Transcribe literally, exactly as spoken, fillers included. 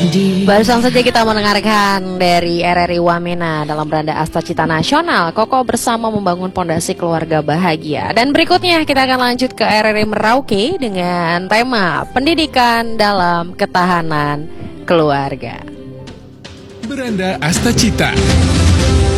Barusan saja kita mendengarkan dari R R I Wamena dalam Beranda Asta Cita Nasional, Kokoh bersama membangun pondasi keluarga bahagia. Dan berikutnya kita akan lanjut ke R R I Merauke dengan tema pendidikan dalam ketahanan keluarga. Beranda Asta Cita.